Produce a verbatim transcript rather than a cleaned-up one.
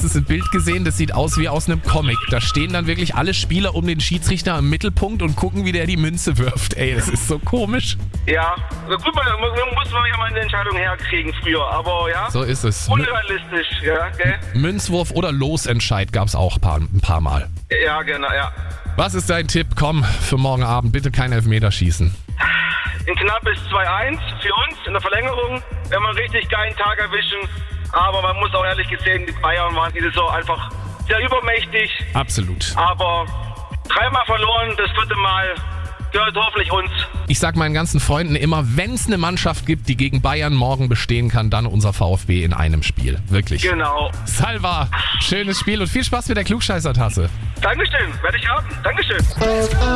letztens ein Bild gesehen, das sieht aus wie aus einem Comic. Da stehen dann wirklich alle Spieler um den Schiedsrichter im Mittelpunkt und gucken, wie der die Münze wirft. Ey, das ist so komisch. Ja, gut, man muss man ja mal eine Entscheidung herkriegen früher, aber ja. So ist es. Unrealistisch, ja, gell? Münzwurf oder Losentscheid gab's auch ein paar, ein paar Mal. Ja, genau, ja. Was ist dein Tipp? Komm, für morgen Abend bitte kein Elfmeterschießen. In knappes zwei eins für uns in der Verlängerung, wenn wir einen richtig geilen Tag erwischen. Aber man muss auch ehrlich gesehen, die Bayern waren diese Saison einfach sehr übermächtig. Absolut. Aber dreimal verloren, das vierte Mal gehört hoffentlich uns. Ich sag meinen ganzen Freunden immer, wenn es eine Mannschaft gibt, die gegen Bayern morgen bestehen kann, dann unser VfB in einem Spiel. Wirklich. Genau. Salva, schönes Spiel und viel Spaß mit der Klugscheißer-Tasse. Dankeschön, werde ich haben. Dankeschön.